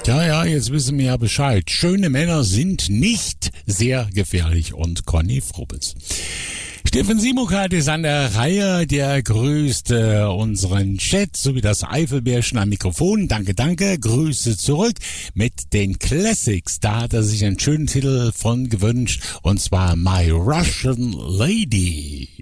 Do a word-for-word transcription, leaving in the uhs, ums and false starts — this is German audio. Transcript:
Ja, ja, jetzt wissen wir ja Bescheid. Schöne Männer sind nicht sehr gefährlich und Conny Frubbes. Steffen Simokat ist an der Reihe, der grüßt äh, unseren Chat sowie das Eifelbärchen am Mikrofon. Danke, danke, Grüße zurück mit den Classics. Da hat er sich einen schönen Titel von gewünscht und zwar My Russian Lady.